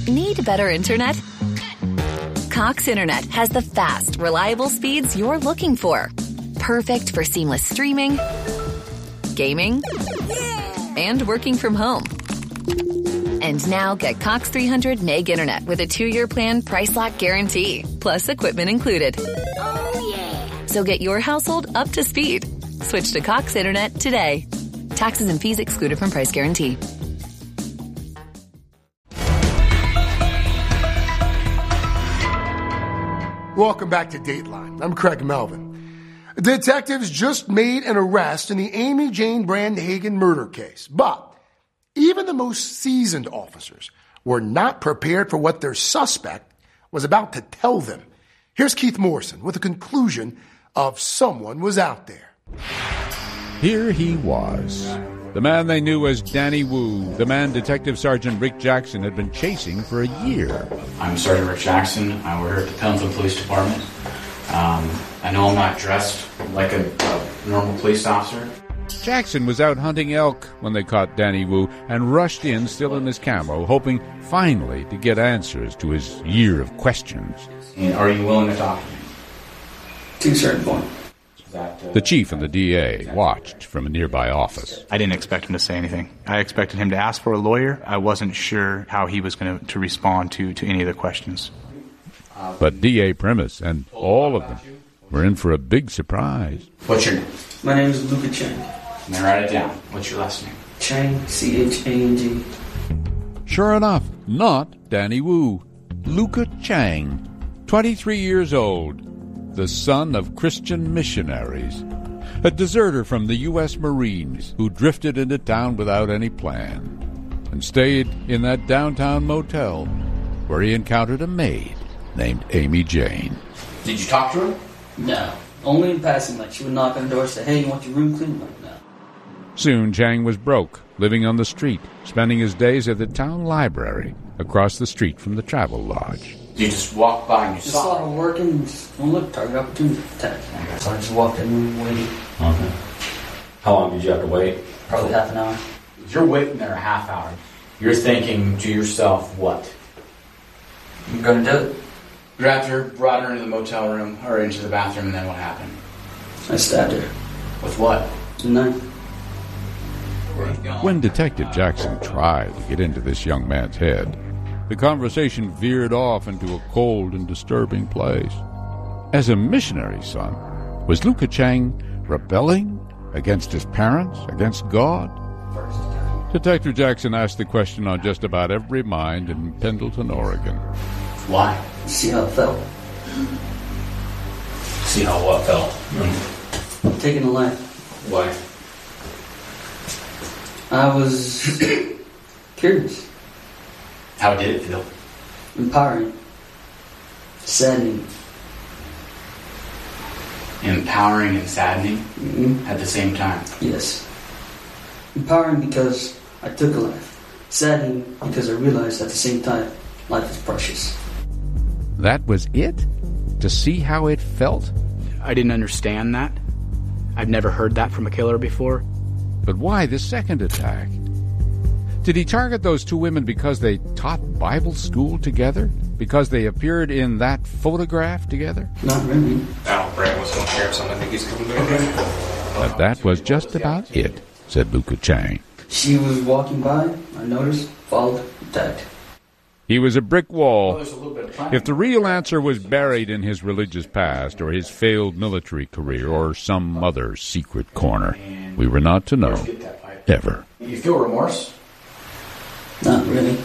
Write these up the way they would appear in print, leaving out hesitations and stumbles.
Need better internet? Cox Internet has the fast, reliable speeds you're looking for. Perfect for seamless streaming, gaming, and working from home. And now get Cox 300 meg internet with a 2-year plan price lock guarantee, plus equipment included. Oh, yeah. So get your household up to speed. Switch to Cox Internet today. Taxes and fees excluded from price guarantee. Welcome back to Dateline. I'm Craig Melvin. Detectives just made an arrest in the Amy Jane Brandhagen murder case. But even the most seasoned officers were not prepared for what their suspect was about to tell them. Here's Keith Morrison with a conclusion of someone was out there. Here he was, the man they knew as Danny Wu, the man Detective Sergeant Rick Jackson had been chasing for a year. I'm Sergeant Rick Jackson. I work at the Pendleton Police Department. I know I'm not dressed like a normal police officer. Jackson was out hunting elk when they caught Danny Wu and rushed in still in his camo, hoping finally to get answers to his year of questions. And are you willing to talk to me? To a certain point. The chief and the DA watched from a nearby office. I didn't expect him to say anything. I expected him to ask for a lawyer. I wasn't sure how he was going to respond to any of the questions. But DA Primus and all of them were in for a big surprise. What's your name? My name is Luca Chang. I'm going to write it down. What's your last name? Chang, C-H-A-N-G. Sure enough, not Danny Wu. Luca Chang, 23 years old, the son of Christian missionaries, a deserter from the U.S. Marines who drifted into town without any plan and stayed in that downtown motel where he encountered a maid named Amy Jane. Did you talk to her? No. Only in passing, like she would knock on the door and say, hey, you want your room cleaned? Like, no. Soon Chang was broke, living on the street, spending his days at the town library across the street from the travel lodge. You just walked by and you Just saw saw her working, just, well, look, target opportunity attack. So I just walked in, waiting. Okay. How long did you have to wait? Probably half an hour. If you're waiting there a half hour, you're thinking to yourself, what? I'm gonna do it. Grabbed her, brought her into the motel room, or into the bathroom, and then what happened? I stabbed her. With what? The knife. When Detective Jackson tried to get into this young man's head, the conversation veered off into a cold and disturbing place. As a missionary son, was Luca Chang rebelling against his parents, against God? Detective Jackson asked the question on just about every mind in Pendleton, Oregon. Why? See how it felt. See how what felt? Taking a life. Why? I was curious. How did it feel? Empowering. Saddening. Empowering and saddening Mm-hmm. at the same time? Yes. Empowering because I took a life. Saddening because I realized at the same time life is precious. That was it? To see how it felt? I didn't understand that. I've never heard that from a killer before. But why the second attack? Did he target those two women because they taught Bible school together? Because they appeared in that photograph together? Not really. Brad was going to share something. I think he's coming back. But that was just about it, said Luca Chang. She was walking by. I noticed, followed, attacked. He was a brick wall. If the real answer was buried in his religious past or his failed military career or some other secret corner, we were not to know, ever. You feel remorse? Not really.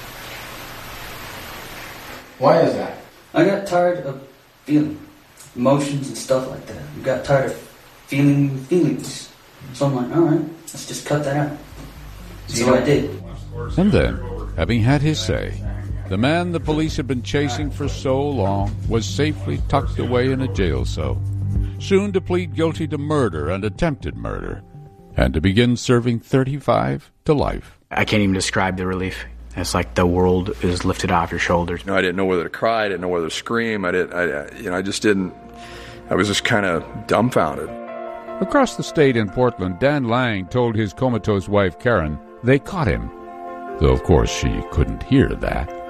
Why is that? I got tired of feeling emotions and stuff like that. I got tired of feeling feelings. So I'm like, alright, let's just cut that out. So I did. And then, having had his say, the man the police had been chasing for so long was safely tucked away in a jail cell, soon to plead guilty to murder and attempted murder, and to begin serving 35 to life. I can't even describe the relief. It's like the world is lifted off your shoulders. I didn't know whether to cry. I didn't know whether to scream. I just didn't. I was just kind of dumbfounded. Across the state in Portland, Dan Lang told his comatose wife Karen they caught him, though of course she couldn't hear that.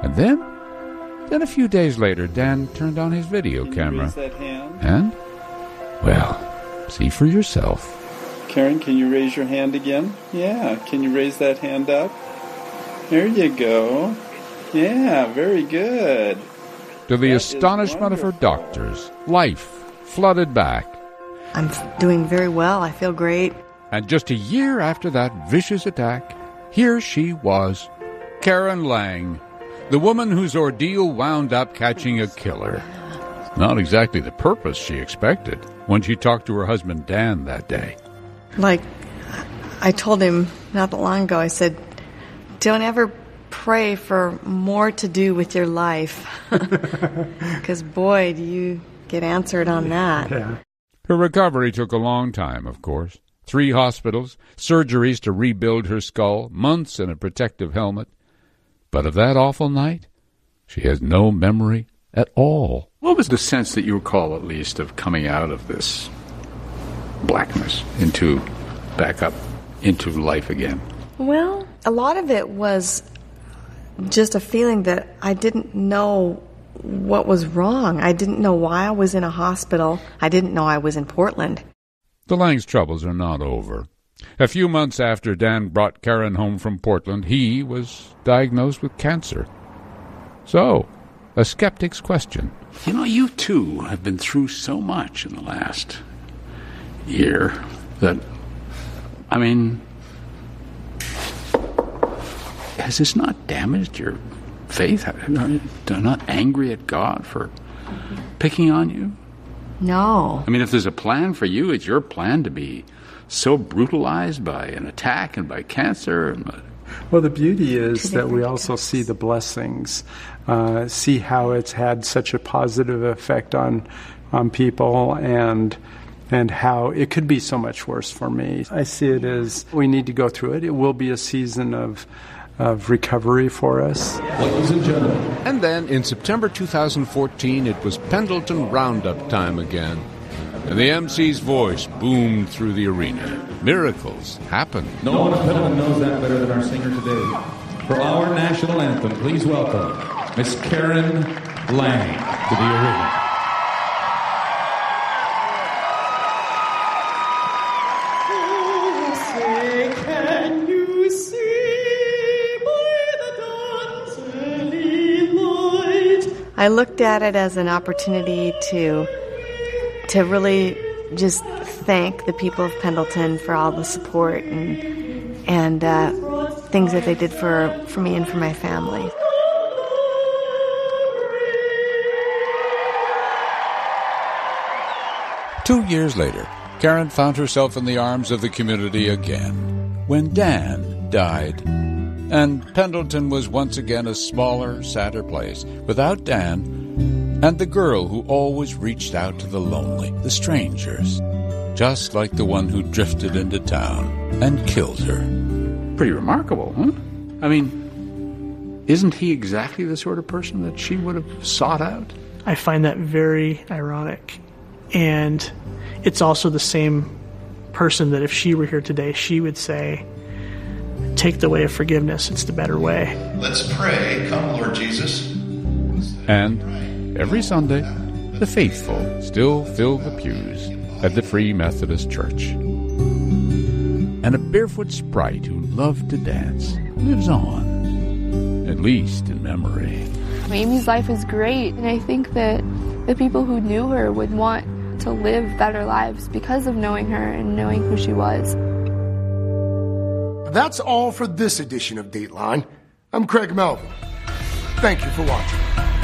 And then a few days later, Dan turned on his video camera. And, well, see for yourself. Karen, can you raise your hand again? Yeah, can you raise that hand up? There you go. Yeah, very good. To the astonishment of her doctors, life flooded back. I'm doing very well. I feel great. And just a year after that vicious attack, here she was, Karen Lang, the woman whose ordeal wound up catching a killer. Not exactly the purpose she expected when she talked to her husband Dan that day. Like, I told him not that long ago, I said, don't ever pray for more to do with your life. Because, boy, do you get answered on that. Yeah. Her recovery took a long time, of course. 3 hospitals, surgeries to rebuild her skull, months in a protective helmet. But of that awful night, she has no memory at all. What was the sense that you recall, at least, of coming out of this blackness back up into life again? Well, a lot of it was just a feeling that I didn't know what was wrong. I didn't know why I was in a hospital. I didn't know I was in Portland. The Langs' troubles are not over. A few months after Dan brought Karen home from Portland, he was diagnosed with cancer. So, a skeptic's question. You know, you too have been through so much in the last year that, I mean, has this not damaged your faith? Are you not angry at God for picking on you? No. I mean, if there's a plan for you, it's your plan to be so brutalized by an attack and by cancer. Well, the beauty is that we also see the blessings, see how it's had such a positive effect on people, and how it could be so much worse for me. I see it as we need to go through it. It will be a season of recovery for us. Ladies and gentlemen. And then in September 2014, it was Pendleton Roundup time again. And the MC's voice boomed through the arena. Miracles happened. No one in Pendleton knows that better than our singer today. For our national anthem, please welcome Miss Karen Lang to the arena. I looked at it as an opportunity to really just thank the people of Pendleton for all the support and things that they did for me and for my family. Two years later, Karen found herself in the arms of the community again when Dan died. And Pendleton was once again a smaller, sadder place without Dan and the girl who always reached out to the lonely, the strangers, just like the one who drifted into town and killed her. Pretty remarkable, huh? I mean, isn't he exactly the sort of person that she would have sought out? I find that very ironic. And it's also the same person that if she were here today, she would say, take the way of forgiveness. It's the better way. Let's pray. Come, Lord Jesus. And every Sunday, the faithful still fill the pews at the Free Methodist Church. And a barefoot sprite who loved to dance lives on, at least in memory. Amy's life is great, and I think that the people who knew her would want to live better lives because of knowing her and knowing who she was. That's all for this edition of Dateline. I'm Craig Melvin. Thank you for watching.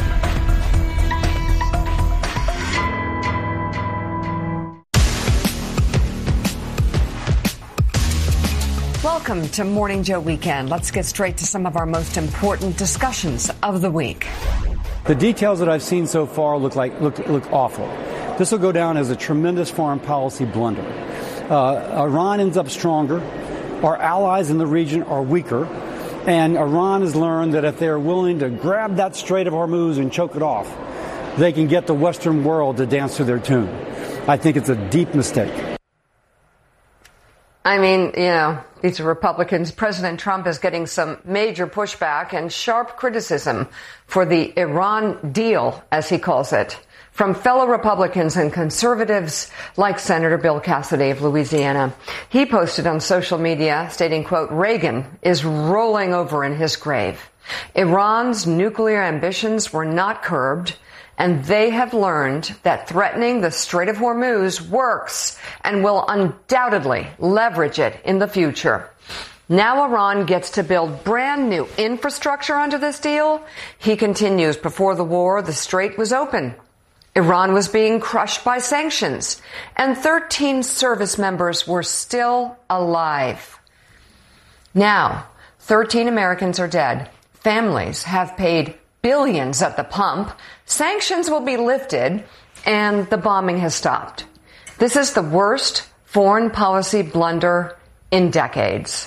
Welcome to Morning Joe Weekend. Let's get straight to some of our most important discussions of the week. The details that I've seen so far look awful. This will go down as a tremendous foreign policy blunder. Iran ends up stronger. Our allies in the region are weaker. And Iran has learned that if they're willing to grab that Strait of Hormuz and choke it off, they can get the Western world to dance to their tune. I think it's a deep mistake. I mean, these are Republicans. President Trump is getting some major pushback and sharp criticism for the Iran deal, as he calls it, from fellow Republicans and conservatives like Senator Bill Cassidy of Louisiana. He posted on social media stating, quote, Reagan is rolling over in his grave. Iran's nuclear ambitions were not curbed, and they have learned that threatening the Strait of Hormuz works and will undoubtedly leverage it in the future. Now Iran gets to build brand new infrastructure under this deal. He continues, before the war, the strait was open. Iran was being crushed by sanctions, and 13 service members were still alive. Now, 13 Americans are dead. Families have paid billions at the pump. Sanctions will be lifted, and the bombing has stopped. This is the worst foreign policy blunder in decades.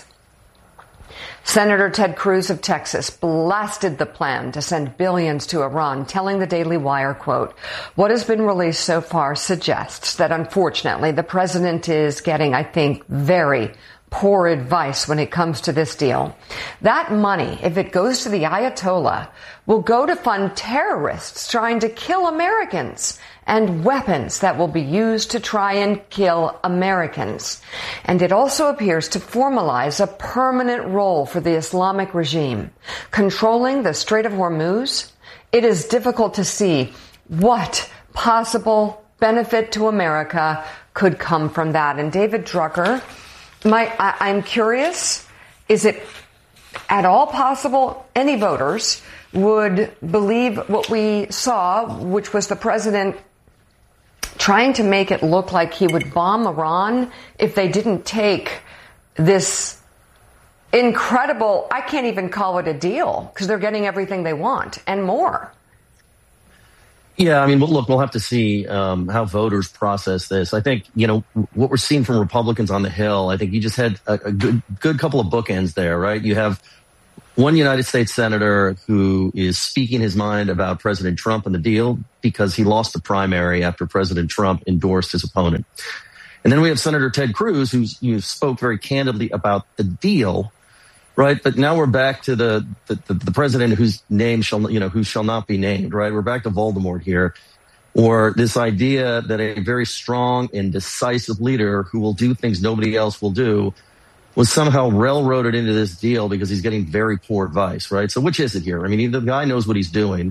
Senator Ted Cruz of Texas blasted the plan to send billions to Iran, telling the Daily Wire, quote, what has been released so far suggests that, unfortunately, the president is getting, I think, very poor advice when it comes to this deal. That money, if it goes to the Ayatollah, will go to fund terrorists trying to kill Americans and weapons that will be used to try and kill Americans. And it also appears to formalize a permanent role for the Islamic regime. Controlling the Strait of Hormuz, it is difficult to see what possible benefit to America could come from that. And David Drucker, I'm curious, is it at all possible any voters would believe what we saw, which was the president trying to make it look like he would bomb Iran if they didn't take this incredible, I can't even call it a deal, because they're getting everything they want and more. Yeah, I mean, look, we'll have to see how voters process this. I think, what we're seeing from Republicans on the Hill, I think you just had a good couple of bookends there, right? You have one United States senator who is speaking his mind about President Trump and the deal because he lost the primary after President Trump endorsed his opponent. And then we have Senator Ted Cruz, who spoke very candidly about the deal, right? But now we're back to the president whose name who shall not be named, right? We're back to Voldemort here, or this idea that a very strong and decisive leader who will do things nobody else will do was somehow railroaded into this deal because he's getting very poor advice, right? So which is it here? I mean, either the guy knows what he's doing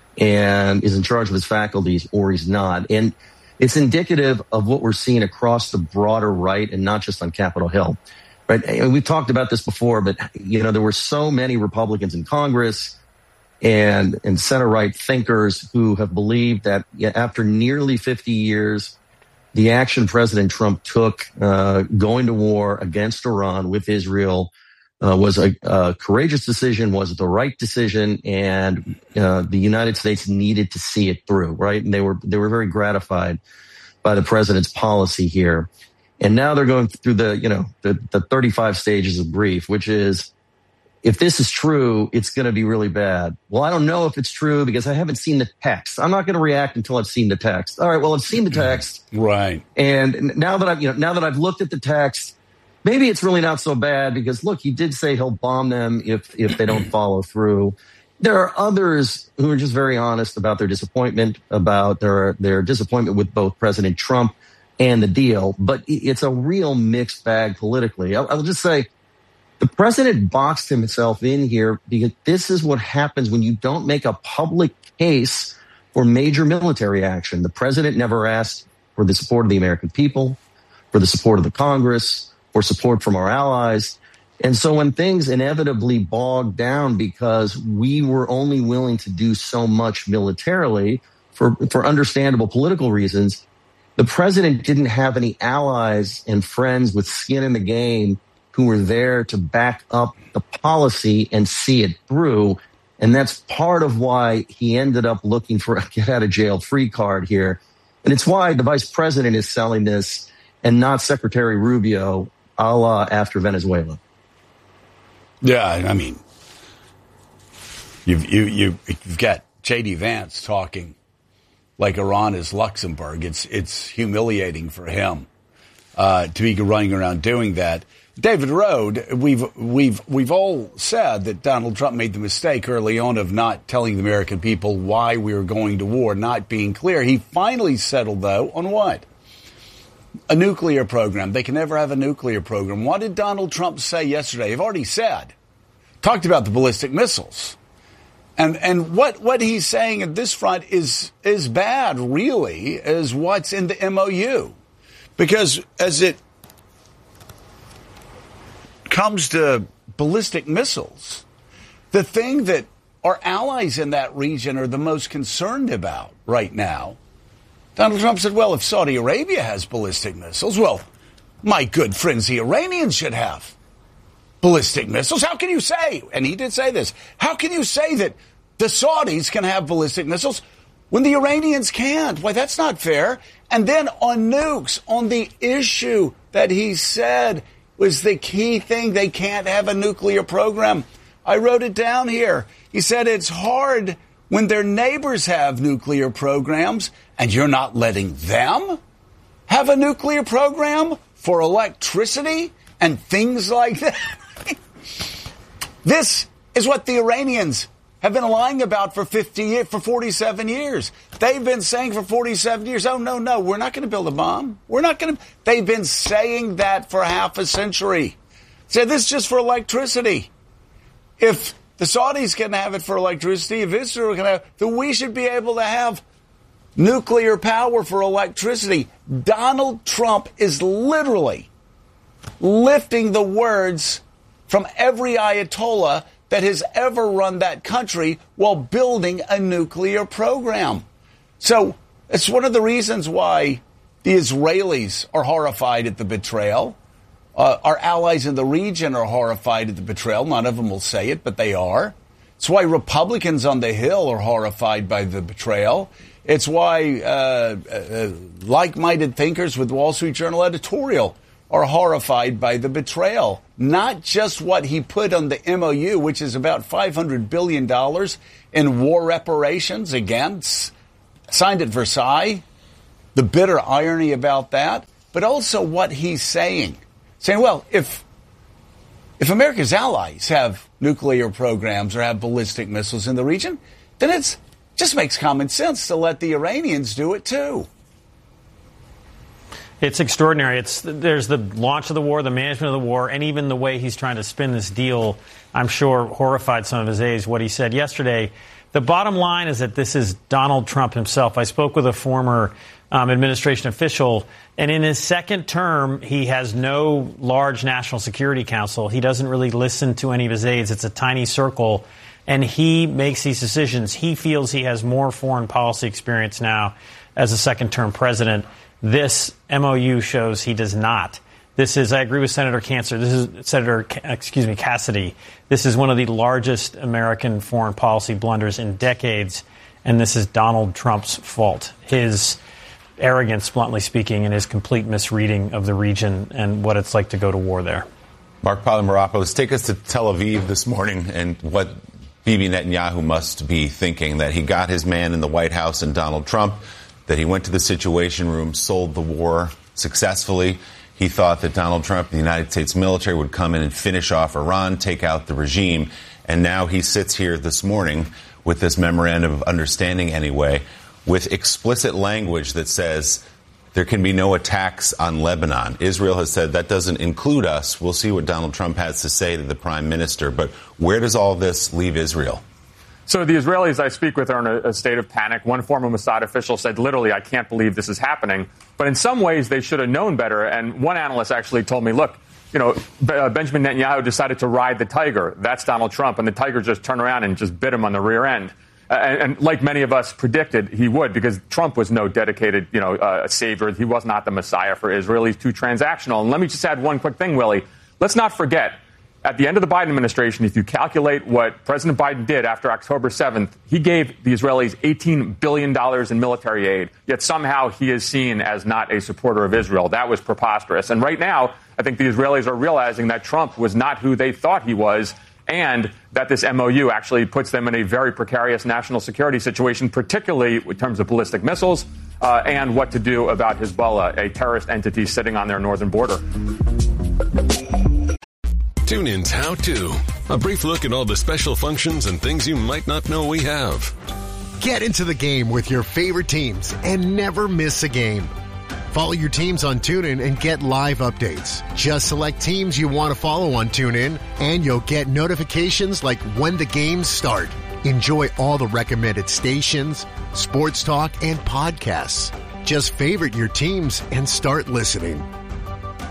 and is in charge of his faculties, or he's not. And it's indicative of what we're seeing across the broader right and not just on Capitol Hill. Right. And we've talked about this before, but, there were so many Republicans in Congress and center-right thinkers who have believed that after nearly 50 years, the action President Trump took going to war against Iran with Israel was a courageous decision, was the right decision, and the United States needed to see it through, right? And they were very gratified by the president's policy here. And now they're going through the 35 stages of grief, which is, if this is true, it's going to be really bad. Well, I don't know if it's true because I haven't seen the text. I'm not going to react until I've seen the text. All right, well, I've seen the text. Right. And now that I've looked at the text, maybe it's really not so bad because, look, he did say he'll bomb them if they don't follow through. There are others who are just very honest about their disappointment, about their disappointment with both President Trump and the deal, but it's a real mixed bag politically. I'll just say the president boxed himself in here because this is what happens when you don't make a public case for major military action. The president never asked for the support of the American people, for the support of the Congress, for support from our allies. And so when things inevitably bogged down because we were only willing to do so much militarily for understandable political reasons, the president didn't have any allies and friends with skin in the game who were there to back up the policy and see it through. And that's part of why he ended up looking for a get-out-of-jail-free card here. And it's why the vice president is selling this and not Secretary Rubio, a la after Venezuela. Yeah, I mean, you've got J.D. Vance talking like Iran is Luxembourg. It's humiliating for him. to be running around doing that. David Rode, we've all said that Donald Trump made the mistake early on of not telling the American people why we were going to war, not being clear. He finally settled, though, on what? A nuclear program. They can never have a nuclear program. What did Donald Trump say yesterday? I've already said. Talked about the ballistic missiles. And what he's saying at this front is bad, really, is what's in the MOU. Because as it comes to ballistic missiles, the thing that our allies in that region are the most concerned about right now, Donald Trump said, well, if Saudi Arabia has ballistic missiles, well, my good friends, the Iranians should have ballistic missiles. How can you say, and he did say this, how can you say that the Saudis can have ballistic missiles when the Iranians can't? Why, that's not fair. And then on nukes, on the issue that he said was the key thing, they can't have a nuclear program. I wrote it down here. He said it's hard when their neighbors have nuclear programs and you're not letting them have a nuclear program for electricity and things like that. This is what the Iranians have been lying about for 47 years. They've been saying for 47 years, oh, no, we're not going to build a bomb. We're not going to. They've been saying that for half a century. Say this is just for electricity. If the Saudis can have it for electricity, if Israel can have, then we should be able to have nuclear power for electricity. Donald Trump is literally lifting the words from every Ayatollah that has ever run that country while building a nuclear program. So it's one of the reasons why the Israelis are horrified at the betrayal. Our allies in the region are horrified at the betrayal. None of them will say it, but they are. It's why Republicans on the Hill are horrified by the betrayal. It's why like-minded thinkers with Wall Street Journal editorial are horrified by the betrayal. Not just what he put on the MOU, which is about $500 billion in war reparations, again, signed at Versailles, the bitter irony about that, but also what he's saying. Saying, well, if America's allies have nuclear programs or have ballistic missiles in the region, then it just makes common sense to let the Iranians do it too. It's extraordinary. There's the launch of the war, the management of the war, and even the way he's trying to spin this deal, I'm sure, horrified some of his aides, what he said yesterday. The bottom line is that this is Donald Trump himself. I spoke with a former administration official, and in his second term, he has no large National Security Council. He doesn't really listen to any of his aides. It's a tiny circle, and he makes these decisions. He feels he has more foreign policy experience now as a second-term president. This MOU shows he does not. This is, I agree with Senator Cassidy. This is one of the largest American foreign policy blunders in decades, and this is Donald Trump's fault. His arrogance, bluntly speaking, and his complete misreading of the region and what it's like to go to war there. Mark Polymeropoulos, take us to Tel Aviv this morning and what Bibi Netanyahu must be thinking, that he got his man in the White House and Donald Trump, that he went to the Situation Room, sold the war successfully. He thought that Donald Trump and the United States military would come in and finish off Iran, take out the regime. And now he sits here this morning with this memorandum of understanding anyway, with explicit language that says there can be no attacks on Lebanon. Israel has said that doesn't include us. We'll see what Donald Trump has to say to the prime minister. But where does all this leave Israel? So the Israelis I speak with are in a state of panic. One former Mossad official said, literally, I can't believe this is happening. But in some ways, they should have known better. And one analyst actually told me, look, Benjamin Netanyahu decided to ride the tiger. That's Donald Trump. And the tiger just turned around and just bit him on the rear end. And like many of us predicted, he would, because Trump was no dedicated, savior. He was not the Messiah for Israel. He's too transactional. And let me just add one quick thing, Willie. Let's not forget, at the end of the Biden administration, if you calculate what President Biden did after October 7th, he gave the Israelis $18 billion in military aid, yet somehow he is seen as not a supporter of Israel. That was preposterous. And right now, I think the Israelis are realizing that Trump was not who they thought he was, and that this MOU actually puts them in a very precarious national security situation, particularly in terms of ballistic missiles, and what to do about Hezbollah, a terrorist entity sitting on their northern border. TuneIn's How To. A brief look at all the special functions and things you might not know we have. Get into the game with your favorite teams and never miss a game. Follow your teams on TuneIn and get live updates. Just select teams you want to follow on TuneIn, and you'll get notifications like when the games start. Enjoy all the recommended stations, sports talk, and podcasts. Just favorite your teams and start listening.